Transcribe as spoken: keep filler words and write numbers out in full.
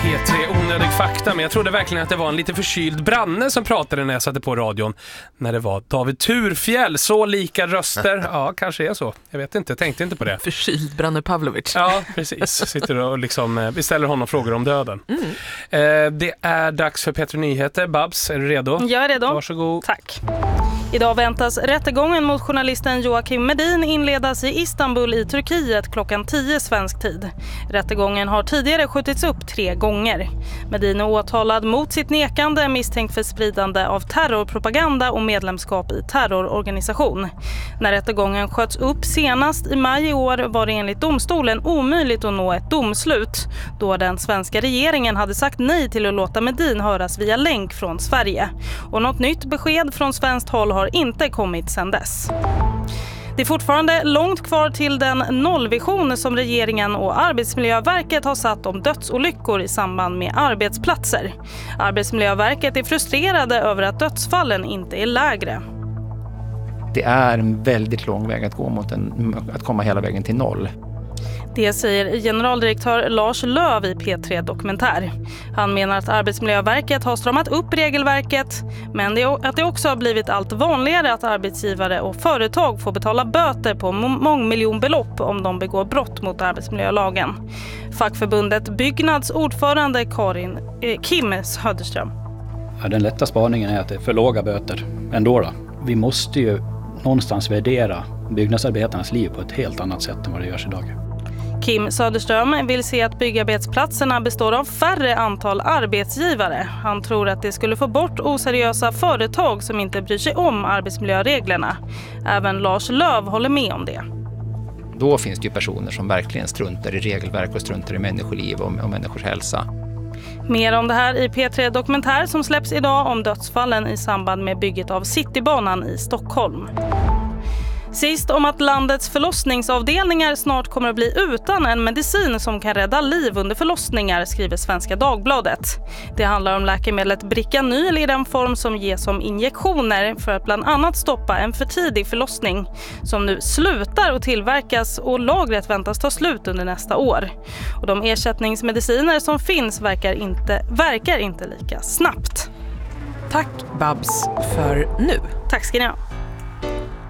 P tre onödig fakta, men jag trodde verkligen att det var en lite förkyld Branne som pratade när jag satte på radion. När det var David Turfjell, så lika röster. Ja, kanske är så. Jag vet inte, jag tänkte inte på det. Förkyld Branne Pavlovic. Ja, precis. Sitter och liksom, vi ställer honom frågor om döden. Mm. Eh, det är dags för P tre Nyheter. Babs, är du redo? Jag är redo. Varsågod. Tack. Idag väntas rättegången mot journalisten Joakim Medin inledas i Istanbul i Turkiet klockan tio svensk tid. Rättegången har tidigare skjutits upp tre gånger. Medin är åtalad mot sitt nekande, misstänkt för spridande av terrorpropaganda och medlemskap i terrororganisation. När rättegången sköts upp senast i maj i år var det enligt domstolen omöjligt att nå ett domslut, då den svenska regeringen hade sagt nej till att låta Medin höras via länk från Sverige. Och något nytt besked från svenskt håll har inte kommit sedan dess. Det är fortfarande långt kvar till den nollvision som regeringen och Arbetsmiljöverket har satt om dödsolyckor i samband med arbetsplatser. Arbetsmiljöverket är frustrerade över att dödsfallen inte är lägre. Det är en väldigt lång väg att gå mot en, att komma hela vägen till noll. Det säger generaldirektör Lars Löv i P tre Dokumentär. Han menar att Arbetsmiljöverket har stramat upp regelverket, men det, att det också har blivit allt vanligare att arbetsgivare och företag får betala böter på mångmiljonbelopp om de begår brott mot arbetsmiljölagen. Fackförbundet Byggnads ordförande Karin eh, Kim Söderström. Ja, den lätta spaningen är att det är för låga böter ändå då. Vi måste ju någonstans värdera byggnadsarbetarnas liv på ett helt annat sätt än vad det görs idag. Kim Söderström vill se att byggarbetsplatserna består av färre antal arbetsgivare. Han tror att det skulle få bort oseriösa företag som inte bryr sig om arbetsmiljöreglerna. Även Lars Löv håller med om det. Då finns det ju personer som verkligen struntar i regelverk och struntar i människoliv och, och människors hälsa. Mer om det här i P tre Dokumentär som släpps idag om dödsfallen i samband med bygget av Citybanan i Stockholm. Sist om att landets förlossningsavdelningar snart kommer att bli utan en medicin som kan rädda liv under förlossningar, skriver Svenska Dagbladet. Det handlar om läkemedlet Bricanyl i den form som ges som injektioner för att bland annat stoppa en för tidig förlossning som nu slutar att tillverkas och lagret väntas ta slut under nästa år. Och de ersättningsmediciner som finns verkar inte, verkar inte lika snabbt. Tack Babs för nu. Tack ska ni ha.